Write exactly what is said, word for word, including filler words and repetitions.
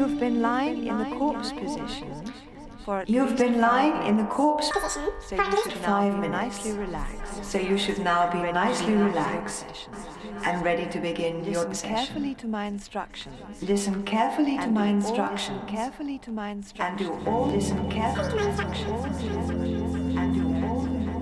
You've been lying in the corpse position for at You've least been lying five in the minutes. corpse Position So for you at least should now five be minutes. nicely relaxed. So you should now be ready to nicely begin your relaxed session. and ready to begin your Listen session. carefully to my instructions. Listen carefully to and my do all- instructions. Listen carefully to my And instructions. do all listen carefully to my instructions. and do all